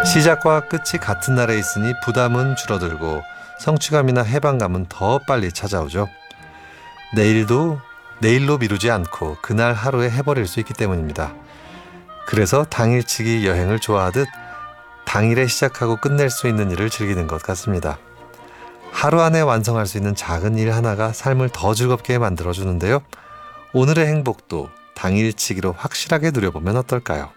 시작과 끝이 같은 날에 있으니 부담은 줄어들고 성취감이나 해방감은 더 빨리 찾아오죠. 내일로 미루지 않고 그날 하루에 해버릴 수 있기 때문입니다. 그래서 당일치기 여행을 좋아하듯 당일에 시작하고 끝낼 수 있는 일을 즐기는 것 같습니다. 하루 안에 완성할 수 있는 작은 일 하나가 삶을 더 즐겁게 만들어주는데요. 오늘의 행복도 당일치기로 확실하게 누려보면 어떨까요?